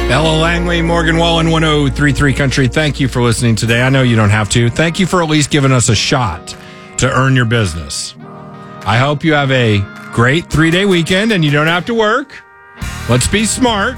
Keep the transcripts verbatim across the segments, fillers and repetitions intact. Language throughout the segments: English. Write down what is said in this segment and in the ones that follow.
Ella Langley, Morgan Wallen, one oh three point three Country. Thank you for listening today. I know you don't have to. Thank you for at least giving us a shot to earn your business. I hope you have a great three-day weekend and you don't have to work. Let's be smart.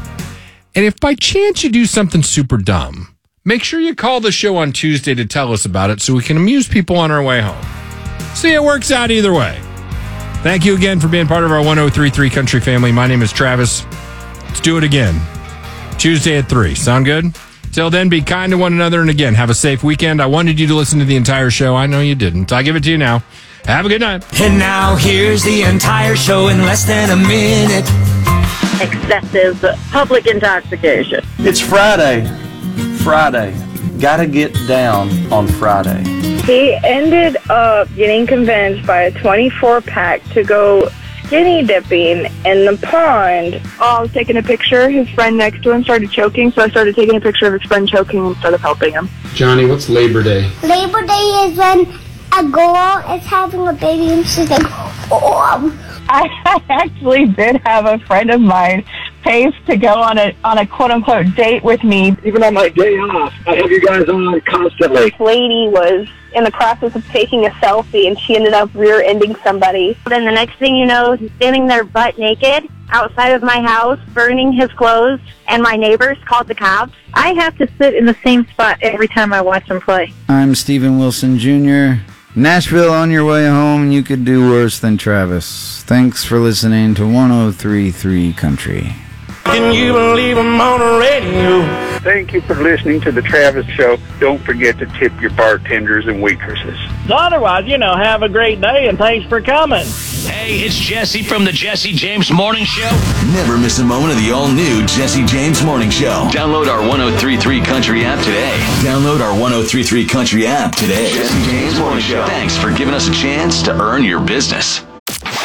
And if by chance you do something super dumb, make sure you call the show on Tuesday to tell us about it so we can amuse people on our way home. See, it works out either way. Thank you again for being part of our one oh three point three Country family. My name is Travis. Let's do it again. Tuesday at three. Sound good? Till then, be kind to one another. And again, have a safe weekend. I wanted you to listen to the entire show. I know you didn't. I'll give it to you now. Have a good night. And now here's the entire show in less than a minute. Excessive public intoxication. It's Friday. Friday. Gotta get down on Friday. He ended up getting convinced by a twenty-four pack to go skinny dipping in the pond. Oh, I was taking a picture. His friend next to him started choking, so I started taking a picture of his friend choking instead of helping him. Johnny, what's Labor Day? Labor Day is when a girl is having a baby and she's like, oh. I actually did have a friend of mine pay to go on a on a quote-unquote date with me. Even on my day off, I have you guys on constantly. This lady was in the process of taking a selfie and she ended up rear-ending somebody. Then the next thing you know, he's standing there butt naked outside of my house, burning his clothes, and my neighbors called the cops. I have to sit in the same spot every time I watch him play. I'm Stephen Wilson Junior Nashville, on your way home, you could do worse than Travis. Thanks for listening to one oh three point three Country. Can you believe I'm on the radio? Thank you for listening to the Travis Show. Don't forget to tip your bartenders and waitresses. Otherwise, you know, have a great day and thanks for coming. Hey, it's Jesse from the Jesse James Morning Show. Never miss a moment of the all-new Jesse James Morning Show. Download our one oh three point three Country app today. Download our one oh three point three Country app today. Jesse James Morning Show. Thanks for giving us a chance to earn your business.